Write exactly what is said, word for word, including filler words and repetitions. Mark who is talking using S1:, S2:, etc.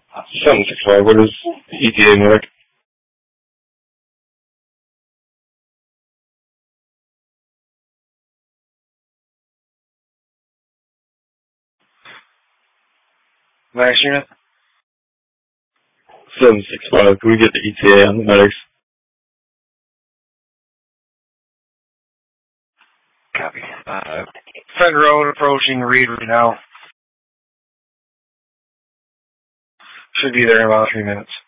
S1: seven six five, what is E T A medic?
S2: Max unit?
S1: seven six five, can we get the E T A on the medics?
S2: Copy. Uh, Fred Road approaching Reed right now. Should be there in about three minutes.